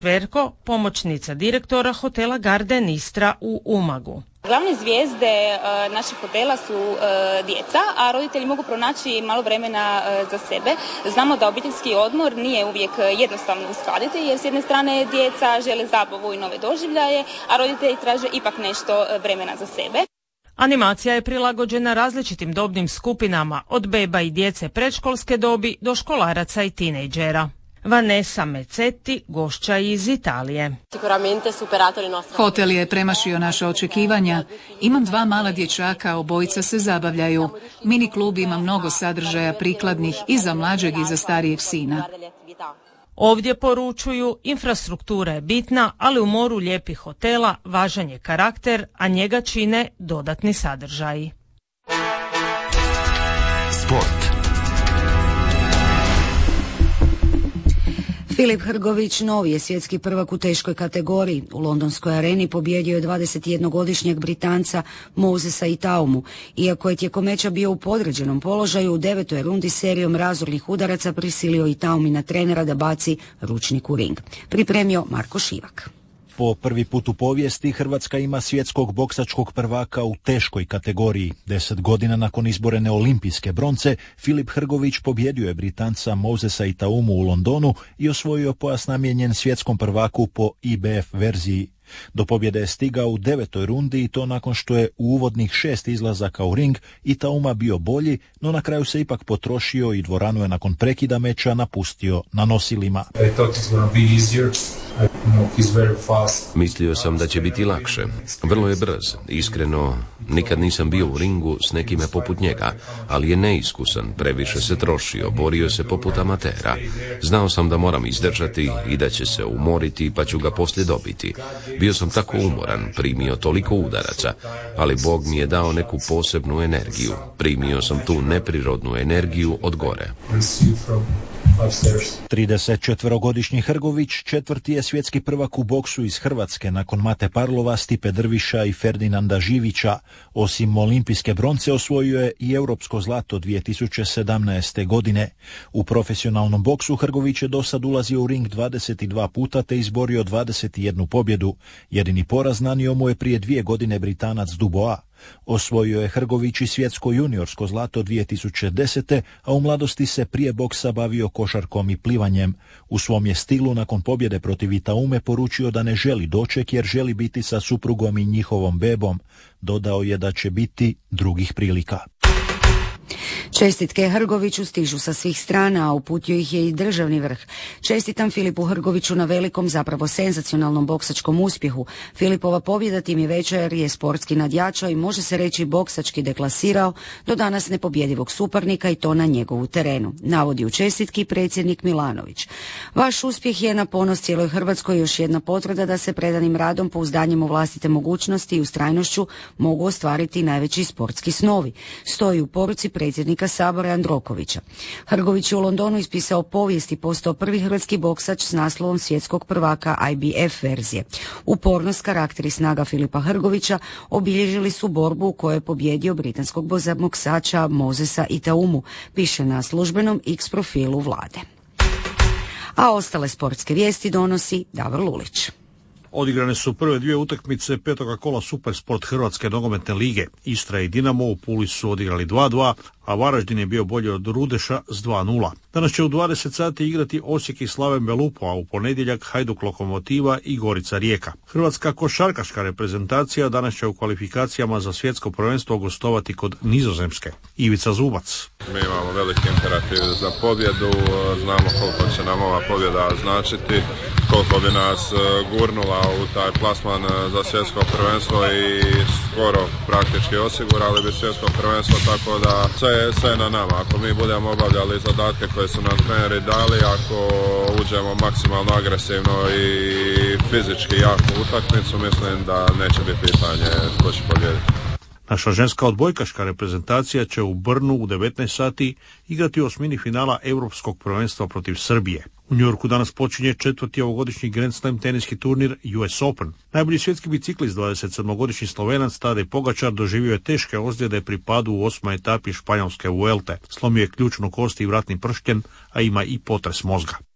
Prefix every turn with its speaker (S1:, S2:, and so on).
S1: Verko, pomoćnica direktora hotela Garden Istra u Umagu.
S2: Glavne zvijezde naših hotela su djeca, a roditelji mogu pronaći malo vremena za sebe. Znamo da obiteljski odmor nije uvijek jednostavno uskladiti, jer s jedne strane djeca žele zabavu i nove doživljaje, a roditelji traže ipak nešto vremena za sebe.
S1: Animacija je prilagođena različitim dobnim skupinama, od beba i djece predškolske dobi do školaraca i tinejdžera. Vanessa Mecetti, gošća iz Italije.
S3: Hotel je premašio naše očekivanja. Imam 2 mala dječaka, obojica se zabavljaju. Mini klub ima mnogo sadržaja prikladnih i za mlađeg i za starijeg sina.
S1: Ovdje poručuju, infrastruktura je bitna, ali u moru lijepih hotela važan je karakter, a njega čine dodatni sadržaji.
S4: Sport.
S5: Filip Hrgović novi je svjetski prvak u teškoj kategoriji. U londonskoj areni pobijedio je 21-godišnjeg Britanca Mosesa Itaumu. Iako je tijekom meča bio u podređenom položaju, u 9. rundi serijom razornih udaraca prisilio Itaumina trenera da baci ručnik u ring. Pripremio Marko Šivak.
S6: Po prvi put u povijesti Hrvatska ima svjetskog boksačkog prvaka u teškoj kategoriji. 10 godina nakon izborene olimpijske bronce, Filip Hrgović pobjedio je Britanca Mosesa Itaumu u Londonu i osvojio pojas namijenjen svjetskom prvaku po IBF verziji. Do pobjede je stigao u 9. rundi i to nakon što je u uvodnih 6 izlazaka u ring Itauma bio bolji, no na kraju se ipak potrošio i dvoranu je nakon prekida meča napustio na nosilima.
S7: Mislio sam da će biti lakše. Vrlo je brz. Iskreno, nikad nisam bio u ringu s nekime poput njega, ali je neiskusan, previše se trošio, borio se poput amatera. Znao sam da moram izdržati i da će se umoriti, pa ću ga poslije dobiti. Bio sam tako umoran, primio toliko udaraca, ali Bog mi je dao neku posebnu energiju. Primio sam tu neprirodnu energiju od gore.
S6: 34-godišnji Hrgović četvrti je svjetski prvak u boksu iz Hrvatske nakon Mate Parlova, Stipe Drviša i Ferdinanda Živića. Osim olimpijske bronce osvojio je i europsko zlato 2017. godine. U profesionalnom boksu Hrgović je dosad ulazio u ring 22 puta te izborio 21 pobjedu. Jedini poraz nanio mu je prije 2 godine Britanac Dubois. Osvojio je Hrgović i svjetsko juniorsko zlato 2010. a u mladosti se prije boksa bavio košarkom i plivanjem. U svom je stilu nakon pobjede protiv Itaume poručio da ne želi doček jer želi biti sa suprugom i njihovom bebom. Dodao je da će biti drugih prilika.
S5: Čestitke Hrgoviću stižu sa svih strana, a uputio ih je i državni vrh. Čestitam Filipu Hrgoviću na velikom, zapravo senzacionalnom boksačkom uspjehu. Filipova pobjeda tim je veća jer je sportski nadjačao i može se reći boksački deklasirao do danas nepobjedivog suparnika i to na njegovu terenu, navodi u čestitki predsjednik Milanović. Vaš uspjeh je na ponos cijeloj Hrvatskoj još jedna potvrda da se predanim radom, pouzdanjem u vlastite mogućnosti i ustrajnošću mogu ostvariti najveći sportski snovi, stoji u poruci predsjednika Sabora Jandrokovića. Hrgović je u Londonu ispisao povijest i postao prvi hrvatski boksač s naslovom svjetskog prvaka IBF verzije. Upornost, karakter i snaga Filipa Hrgovića obilježili su borbu u kojoj je pobjedio britanskog boksača Mosesa Itaumu, piše na službenom X profilu vlade. A ostale sportske vijesti donosi Davor Lulić.
S8: Odigrane su prve 2 utakmice 5. kola Supersport Hrvatske nogometne lige. Istra i Dinamo u Puli su odigrali 2-2, a Varaždin je bio bolji od Rudeša s 2-0. Danas će u 20 sati igrati Osijek i Slaven Belupo, a u ponedjeljak Hajduk Lokomotiva i Gorica Rijeka. Hrvatska košarkaška reprezentacija danas će u kvalifikacijama za svjetsko prvenstvo gostovati kod Nizozemske. Ivica Zubac.
S9: Mi imamo veliki imperativ za pobjedu, znamo koliko će nam ova pobjeda značiti, koliko bi nas gurnula u taj plasman za svjetsko prvenstvo i skoro praktički osigurali bi svjetsko prvenstvo, tako da sve je na nama. Ako mi budemo obavljali zadatke koje su nam treneri dali, ako uđemo maksimalno agresivno i fizički jaku utakmicu, mislim da neće biti pitanje tko će pobijediti.
S8: Naša ženska odbojkaška reprezentacija će u Brnu u 19 sati igrati osmini finala Europskog prvenstva protiv Srbije. U Njujorku danas počinje 4. ovogodišnji Grand Slam teniski turnir US Open. Najbolji svjetski biciklist, 27-godišnji Slovenac Tadej Pogačar, doživio je teške ozljede pri padu u 8. etapi španjolske Vuelte. Slomio je ključnu kost i vratni pršljen, a ima i potres mozga.